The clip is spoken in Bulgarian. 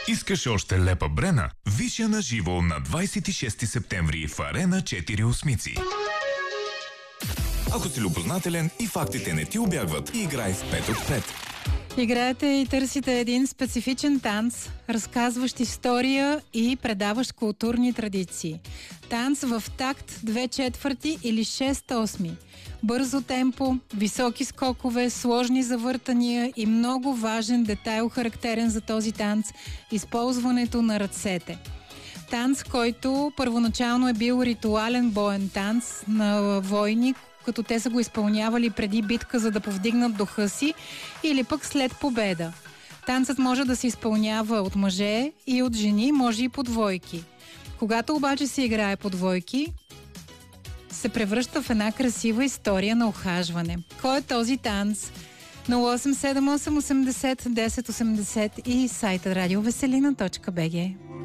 Искаш още лепа Брена? Виж я на живо на 26 септември в Арена 4 Осмици. Ако си любознателен и фактите не ти убягват, играй в 5 от 5. Играете и търсите един специфичен танц, разказващ история и предаващ културни традиции. Танц в такт 2/4 или 6/8. Бързо темпо, високи скокове, сложни завъртания и много важен детайл, характерен за този танц – използването на ръцете. Танц, който първоначално е бил ритуален боен танц на войни, като те са го изпълнявали преди битка, за да повдигнат духа си, или пък след победа. Танцът може да се изпълнява от мъже и от жени, може и по двойки. Когато обаче се играе по двойки, се превръща в една красива история на ухажване. Кой е този танц? 0878 80 10 80 и сайта радиовеселина.bg.